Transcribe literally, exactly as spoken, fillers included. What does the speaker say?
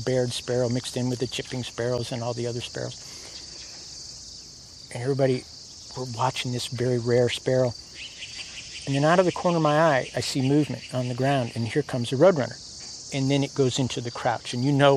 Baird sparrow mixed in with the chipping sparrows and all the other sparrows. And everybody, we're watching this very rare sparrow. And then out of the corner of my eye, I see movement on the ground, and here comes a roadrunner. And then it goes into the crouch. And you know